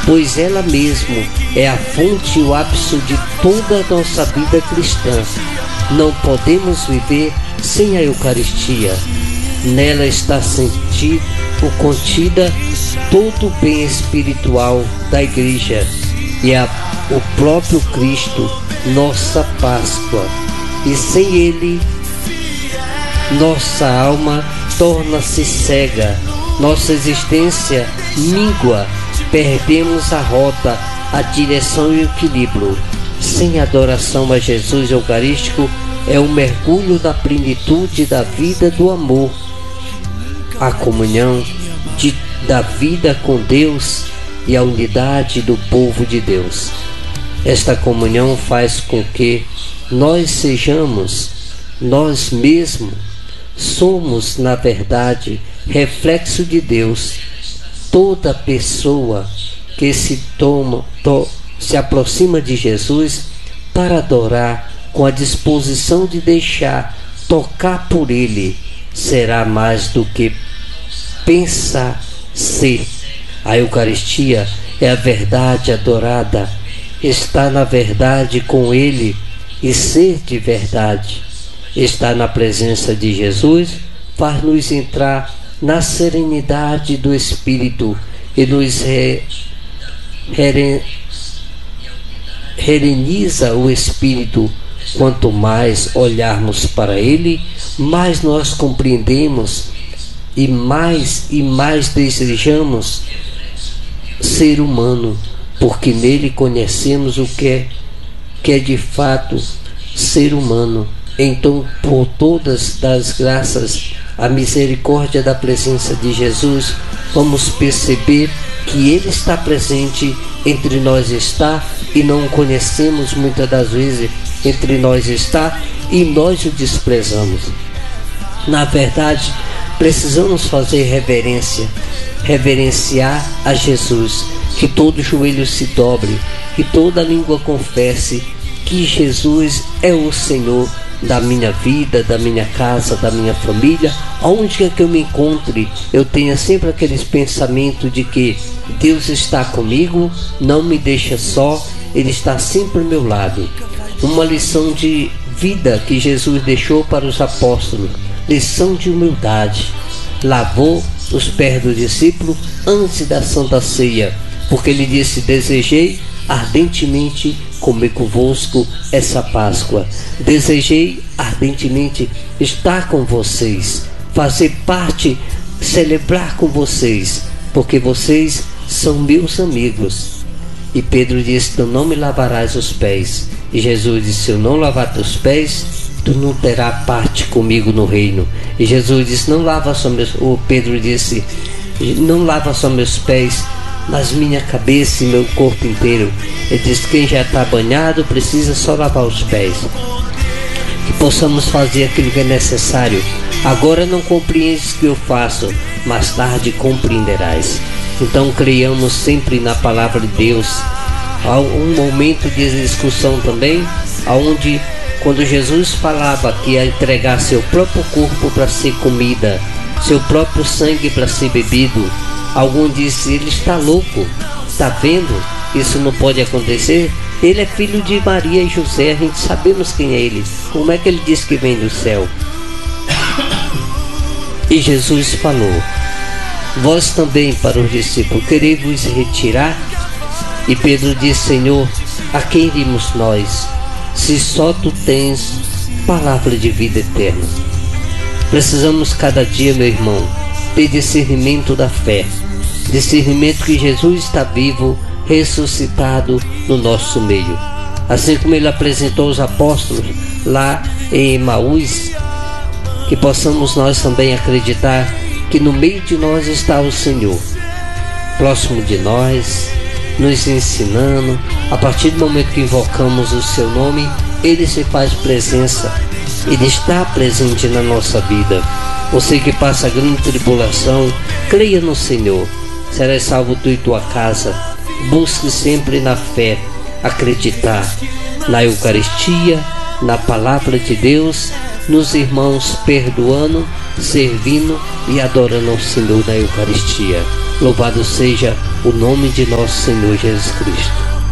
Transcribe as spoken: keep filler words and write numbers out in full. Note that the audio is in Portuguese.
pois ela mesmo é a fonte e o ápice de toda a nossa vida cristã. Não podemos viver sem a Eucaristia. Nela está sentido ou contida todo o bem espiritual da Igreja e a, o próprio Cristo, nossa Páscoa. E sem Ele, nossa alma torna-se cega, nossa existência míngua, perdemos a rota, a direção e o equilíbrio. Sem adoração a Jesus Eucarístico é o mergulho da plenitude da vida do amor, a comunhão de, da vida com Deus e a unidade do povo de Deus. Esta comunhão faz com que nós sejamos, nós mesmos, somos, na verdade, reflexo de Deus. Toda pessoa que se, toma, to, se aproxima de Jesus para adorar, com a disposição de deixar tocar por Ele, será mais do que pensar ser. A Eucaristia é a verdade adorada, está na verdade com Ele, e ser de verdade, estar na presença de Jesus, faz-nos entrar na serenidade do Espírito e nos re, re, sereniza o Espírito. Quanto mais olharmos para Ele, mais nós compreendemos e mais e mais desejamos ser humano, porque nele conhecemos o que é, que é de fato ser humano. Então, por todas as graças, a misericórdia da presença de Jesus, vamos perceber que Ele está presente, entre nós está, e não o conhecemos muitas das vezes, entre nós está, e nós o desprezamos. Na verdade, precisamos fazer reverência, reverenciar a Jesus, que todo joelho se dobre, que toda língua confesse que Jesus é o Senhor da minha vida, da minha casa, da minha família. Aonde quer que eu me encontre, eu tenha sempre aqueles pensamentos de que Deus está comigo, não me deixa só, Ele está sempre ao meu lado. Uma lição de vida que Jesus deixou para os apóstolos, lição de humildade. Lavou os pés do discípulo antes da Santa Ceia, porque Ele disse: desejei ardentemente comer convosco essa Páscoa. Desejei ardentemente estar com vocês, fazer parte, celebrar com vocês, porque vocês são meus amigos. E Pedro disse: tu não me lavarás os pés. E Jesus disse: se eu não lavar teus pés, tu não terás parte comigo no reino. E Jesus disse: não lava só meus... Ou Pedro disse: não lava só meus pés, mas minha cabeça e meu corpo inteiro. Ele diz: quem já está banhado precisa só lavar os pés. Que possamos fazer aquilo que é necessário. Agora não compreendes o que eu faço, mais tarde compreenderás. Então creiamos sempre na palavra de Deus. Há um momento de discussão também, onde quando Jesus falava que ia entregar seu próprio corpo para ser comida, seu próprio sangue para ser bebido, algum disse: ele está louco, está vendo? Isso não pode acontecer. Ele é filho de Maria e José, a gente sabemos quem é ele. Como é que ele diz que vem do céu? E Jesus falou: vós também, para os discípulos, quereis vos retirar? E Pedro disse: Senhor, a quem iremos nós, se só tu tens palavra de vida eterna? Precisamos cada dia, meu irmão, ter discernimento da fé, discernimento que Jesus está vivo, ressuscitado no nosso meio. Assim como Ele apresentou os apóstolos lá em Emaús, que possamos nós também acreditar que no meio de nós está o Senhor, próximo de nós, nos ensinando. A partir do momento que invocamos o seu nome, Ele se faz presença, Ele está presente na nossa vida. Você que passa grande tribulação, creia no Senhor, serás salvo tu e tua casa. Busque sempre na fé, acreditar na Eucaristia, na palavra de Deus, nos irmãos, perdoando, servindo e adorando ao Senhor na Eucaristia. Louvado seja o nome de nosso Senhor Jesus Cristo.